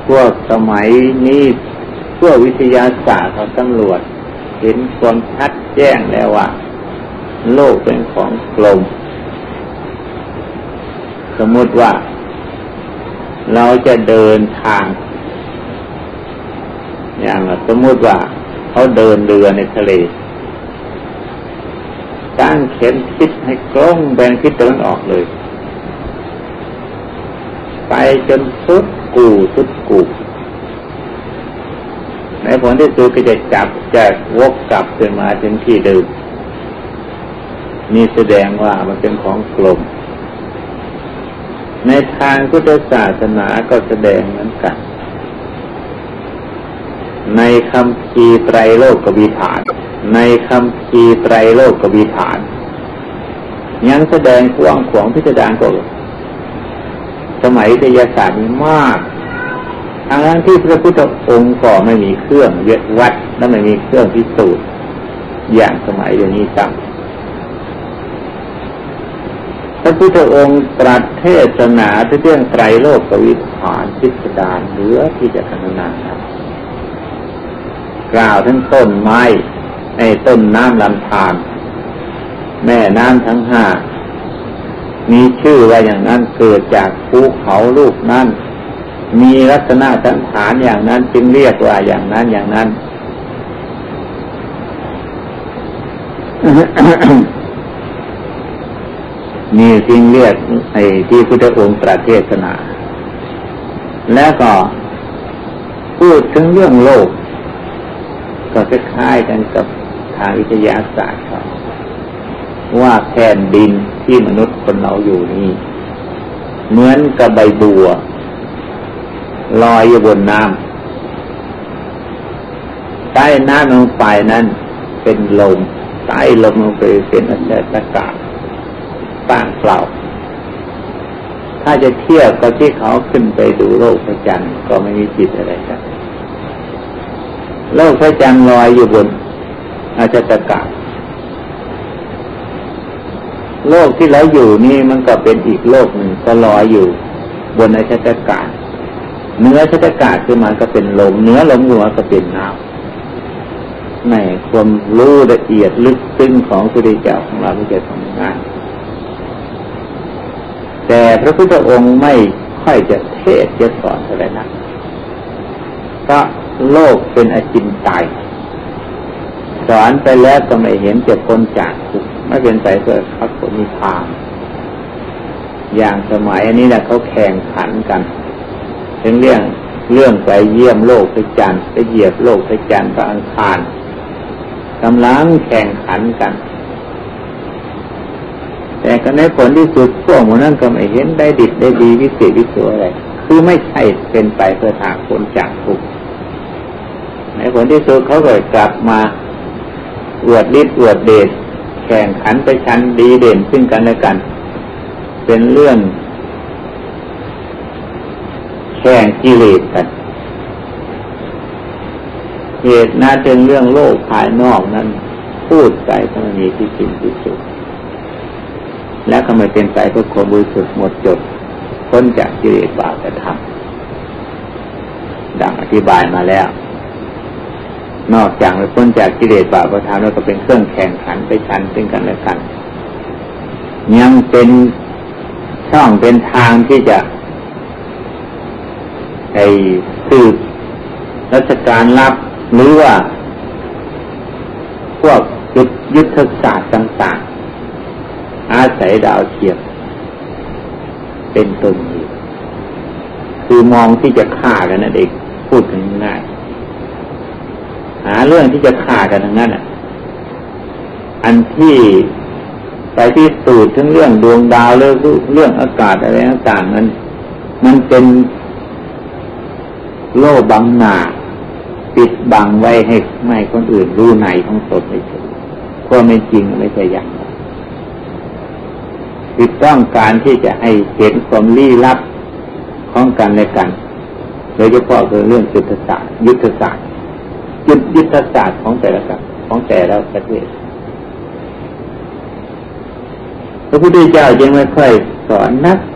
พวกสมัยนี้พวกวิทยาศาสตร์เขาสำรวจเห็นความชัดแจ้งแล้วว่าโลกเป็นของกลมสมมติว่าเราจะเดินทางอย่างสมมติว่าเขาเดินเรือในทะเลตั้งเข็มทิศให้ตรงแบ่งทิศตะวันออกเลยไปจนสุดกูในผลที่สุดก็จะวกกลับขึ้นมาถึงที่เดิมนี่แสดงว่ามันเป็นของกลมในทางพุทธศาสนาก็แสดงเหมือนกันในคัมภีร์ไตรโลกวิธานยังแสดงกว้างขวางพิสดารกว่าสมัยวิทยาศาสตร์มากทั้งที่พระพุทธองค์ก็ไม่มีเครื่องวัดและไม่มีเครื่องพิสูจน์อย่างสมัยเดี๋ยวนี้ซ้ำพระพุทธองค์ตรัสเทศนาเรื่องไตรโลกวิธานพิสดารเหลือที่จะพรรณนา กล่าวทั้งต้นไม้ในต้นน้ำลำธารแม่น้ำทั้งห้ามีชื่อว่าอย่างนั้นเกิดจากภูเขาลูกนั้นมีลักษณะสันฐานอย่างนั้นจึงเรียกว่าอย่างนั้น นี่จึงเรียกไอ้ที่พุทธองค์ตรัสเทศนาแล้วก็พูดถึงเรื่องโลกก็คล้ายกันกับทางวิทยาศาสตร์ครับว่าแผ่นดินที่มนุษย์คนเราอยู่นี่เหมือนกับใบบัวลอยอยู่บนน้ำใต้น้ำลงไปนั้นเป็นลมใต้ลมลงไปเป็นอากาศว่างเปล่าถ้าจะเทียบกับที่เขาขึ้นไปดูโลกพระจันทร์ก็ไม่มีจิตอะไรกันโลกพระจันทร์ลอยอยู่บนอากาศโลกที่เราอยู่นี่มันก็เป็นอีกโลกหนึ่งก็ลอยอยู่บนอากาศเหนืออากาศขึ้นมาก็เป็นลมเหนือลมขึ้นมาก็เป็นน้ำในความรู้ละเอียดลึกซึ้งของพระพุทธเจ้าของเราไม่จะทำงานแต่พระพุทธองค์ไม่ค่อยจะเทศน์จะสอนอะไรนักเพราะโลกเป็นอจินไตยสอนไปแล้วก็ไม่เห็นจะพ้นจากทุกข์ไม่เป็นไปเพื่อมรรคผลนิพพานอย่างสมัยนี้แหละเขาแข่งขันกันถึงเรื่องไปเยี่ยมโลกพระจันทร์ไปเหยียบโลกพระจันทร์พระอังคารกำลังแข่งขันกันแต่ก็ในผลที่สุดพวกหมู่นั้นก็ไม่เห็นได้ดิบได้ดีวิเศษวิโสอะไรคือไม่ใช่เป็นไปเพื่อทางพ้นจากทุกข์ในผลที่สุดเขาก็กลับมาอวดฤทธิ์อวดเดชแข่งขันไปชันดีเด่นซึ่งกันและกันเป็นเรื่องแข่งกิเลสกันเหตุน่าเป็นเรื่องโลกภายนอกนั้นพูดไปก็ไม่มีที่จริงที่สุดและก็ไม่เป็นไปเพื่อความบริสุทธิ์หมดจดพ้นจากกิเลสบาปธรรมดังอธิบายมาแล้วนอกจากไม่พ้นจากกิเลสบาปธรรมแล้วก็เป็นเครื่องแข่งขันไปชันซึ่งกันและกันยังเป็นช่องเป็นทางที่จะสืบราชการลับหรือว่าพวกยุทธศาสตร์ต่างๆอาศัยดาวเทียมเป็นต้นอยู่คือมองที่จะฆ่ากันนั่นเองพูดกันง่ายหาเรื่องที่จะฆ่ากันทั้งนั้นอันที่ไปที่สูตรถึงเรื่องดวงดาวเรื่องอากาศอะไรต่างๆนั้นมันเป็นโล่บังหน้าปิดบังไว้ให้ไม่คนอื่นรู้ในของตนไม่ใช่ความเป็นจริงไม่ใช่อย่างนั้นคือต้องการที่จะให้เห็นความลี้ลับของกันและกันโดยเฉพาะคือเรื่องยุทธศาสตร์ของแต่ละประเทศพระพุทธเจ้ายังไม่ค่อยสอนนัก